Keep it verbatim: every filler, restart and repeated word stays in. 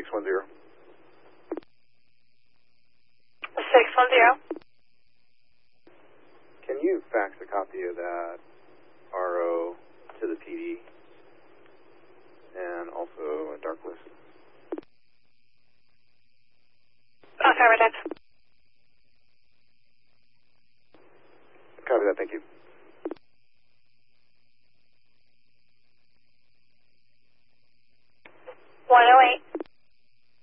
six one zero. six one zero. Can you fax a copy of that R O to the P D and also a dark list? Affirmative. Copy that, thank you.